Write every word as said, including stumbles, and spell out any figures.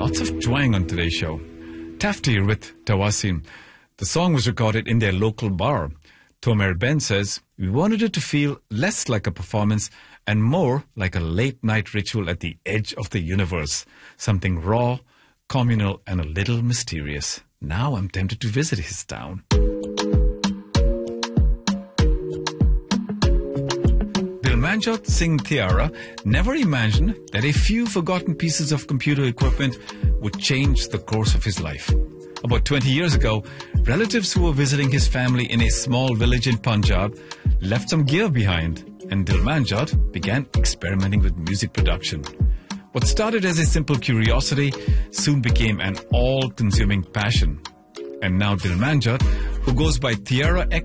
Lots of twang on today's show. Taftir with Tawasim. The song was recorded in their local bar. Tomer Ben says, we wanted it to feel less like a performance and more like a late-night ritual at the edge of the universe. Something raw, communal, and a little mysterious. Now I'm tempted to visit his town. Dilmanjot Singh Tiara never imagined that a few forgotten pieces of computer equipment would change the course of his life. About twenty years ago, relatives who were visiting his family in a small village in Punjab left some gear behind, and Dilmanjot began experimenting with music production. What started as a simple curiosity soon became an all-consuming passion. And now Dilmanjot, who goes by Tiara X